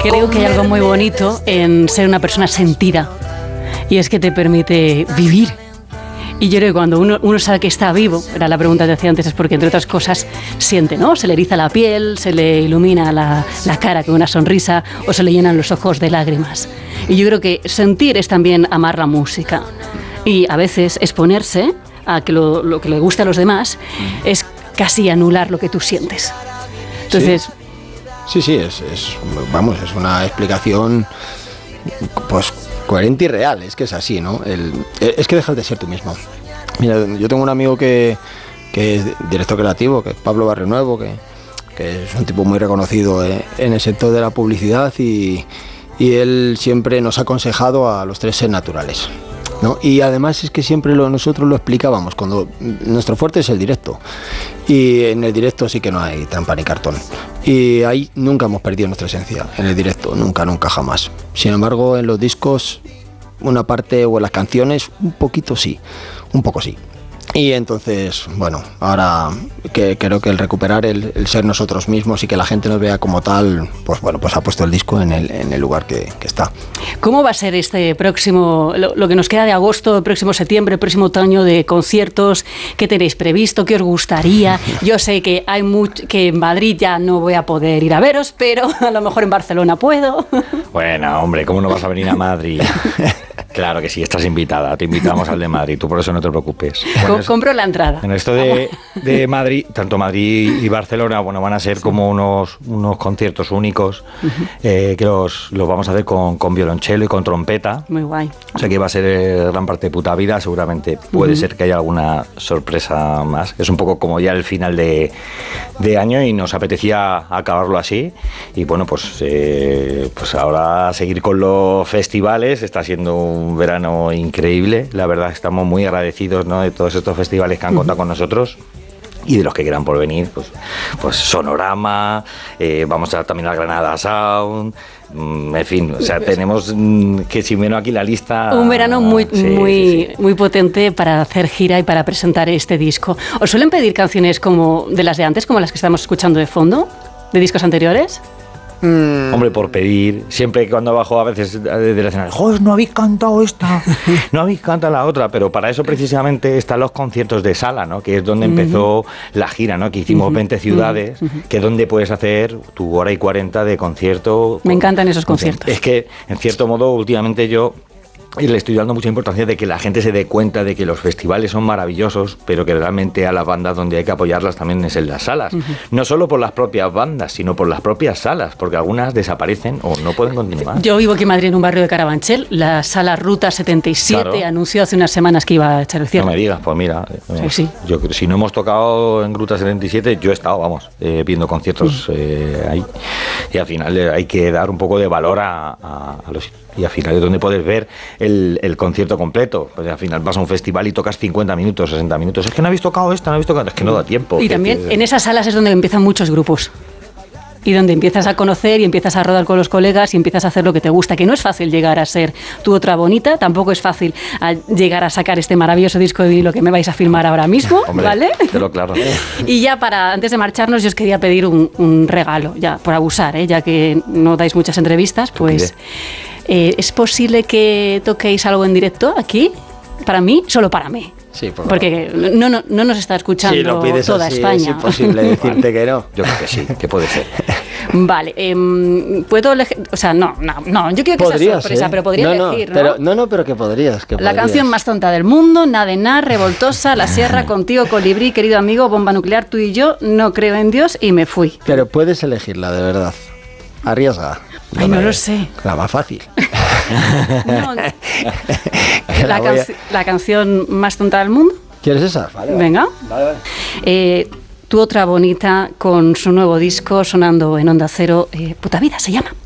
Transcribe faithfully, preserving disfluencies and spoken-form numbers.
Creo que hay algo muy bonito en ser una persona sentida, y es que te permite vivir. Y yo creo que cuando uno, uno sabe que está vivo, era la pregunta que hacía antes, es porque entre otras cosas siente, ¿no? Se le eriza la piel, se le ilumina la, la cara con una sonrisa o se le llenan los ojos de lágrimas. Y yo creo que sentir es también amar la música. Y a veces exponerse a que lo, lo que le guste a los demás es casi anular lo que tú sientes. Entonces... Sí, sí, sí es, es, vamos, es una explicación pues coherente y real, es que es así, ¿no? El, es que dejas de ser tú mismo. Mira, yo tengo un amigo que, que es director creativo, que es Pablo Barrionuevo, que, que es un tipo muy reconocido en, en el sector de la publicidad y, y él siempre nos ha aconsejado a los tres ser naturales, ¿no? Y además es que siempre lo, nosotros lo explicábamos, cuando nuestro fuerte es el directo, y en el directo sí que no hay trampa ni cartón, y ahí nunca hemos perdido nuestra esencia, en el directo, nunca, nunca, jamás. Sin embargo, en los discos, una parte, o en las canciones, un poquito sí, un poco sí. Y entonces, bueno, ahora que creo que el recuperar el, el ser nosotros mismos y que la gente nos vea como tal, pues bueno, pues ha puesto el disco en el, en el lugar que, que está. ¿Cómo va a ser este próximo, lo, lo que nos queda de agosto, el próximo septiembre, el próximo otoño de conciertos? ¿Qué tenéis previsto? ¿Qué os gustaría? Yo sé que hay mucho, que en Madrid ya no voy a poder ir a veros, pero a lo mejor en Barcelona puedo. Bueno, hombre, ¿cómo no vas a venir a Madrid? Claro que sí, estás invitada, te invitamos al de Madrid, tú por eso no te preocupes. Bueno, es, compro la entrada. En esto de, de Madrid, tanto Madrid y Barcelona, bueno, van a ser sí. como unos, unos conciertos únicos, uh-huh. eh, que los, los vamos a hacer con, con violonchelo y con trompeta. Muy guay. O sea que va a ser eh, gran parte de puta vida, seguramente puede uh-huh. ser que haya alguna sorpresa más. Es un poco como ya el final de, de año y nos apetecía acabarlo así. Y bueno, pues, eh, pues ahora seguir con los festivales, está siendo un un verano increíble, la verdad estamos muy agradecidos, ¿no?, de todos estos festivales que han contado con nosotros y de los que quieran por venir, pues, pues Sonorama, eh, vamos a también a Granada Sound, mm, en fin, o sea, tenemos mm, que si menos aquí la lista... Un verano muy, sí, muy, sí, sí. muy potente para hacer gira y para presentar este disco. ¿Os suelen pedir canciones como de las de antes, como las que estamos escuchando de fondo, de discos anteriores? Mm. Hombre, por pedir, siempre cuando bajo a veces de la escena, joder, no habéis cantado esta, no habéis cantado la otra, pero para eso precisamente están los conciertos de sala, ¿no?, que es donde empezó uh-huh. la gira, ¿no?, que hicimos uh-huh. veinte ciudades, uh-huh. que es donde puedes hacer tu hora y cuarenta de concierto. Me encantan esos conciertos. Es que, en cierto modo, últimamente yo... Y le estoy dando mucha importancia de que la gente se dé cuenta de que los festivales son maravillosos, pero que realmente a las bandas donde hay que apoyarlas también es en las salas. Uh-huh. No solo por las propias bandas, sino por las propias salas, porque algunas desaparecen o no pueden continuar. Yo vivo aquí en Madrid, en un barrio de Carabanchel. La sala Ruta setenta y siete claro. anunció hace unas semanas que iba a echar el cierre. No me digas, pues mira, sí, sí. Yo, si no hemos tocado en Ruta setenta y siete, yo he estado, vamos, eh, viendo conciertos eh, ahí. Y al final eh, hay que dar un poco de valor a, a, a los... Y al final es donde puedes ver el, el concierto completo. Pues al final vas a un festival y tocas cincuenta minutos, sesenta minutos. Es que no habéis tocado esta, no habéis tocado... Es que no da tiempo. Y también que, en esas salas es donde empiezan muchos grupos. Y donde empiezas a conocer y empiezas a rodar con los colegas y empiezas a hacer lo que te gusta. Que no es fácil llegar a ser Tu Otra Bonita. Tampoco es fácil a llegar a sacar este maravilloso disco de vinilo que me vais a filmar ahora mismo. Hombre, ¿vale? Te lo claro. Y ya para, antes de marcharnos, yo os quería pedir un, un regalo. Ya, por abusar, ¿eh? Ya que no dais muchas entrevistas, pues... Eh, ¿Es posible que toquéis algo en directo aquí? Para mí, solo para mí. Sí, por porque no, no, no nos está escuchando sí, lo pides toda así, España. Es imposible decirte que no. Yo creo que sí, que puede ser. Vale, eh, puedo elegir, o sea, no, no, no, yo quiero que podrías, sea sorpresa, ¿eh? pero podría no, elegir, no, ¿no? Pero, no, no, pero que podrías, que La podrías. canción más tonta del mundo, Nadená, Revoltosa, La Sierra, Contigo, Colibrí, Querido Amigo, Bomba Nuclear, Tú y Yo, No Creo en Dios y Me Fui. Pero puedes elegirla, de verdad. Arriesga. Ay, no, no lo sé. La más fácil. No, la, can- la canción más tonta del mundo. ¿Quieres esa? Vale, Venga. Vale, vale. Eh, Tu Otra Bonita con su nuevo disco sonando en Onda Cero, eh, Puta Vida se llama.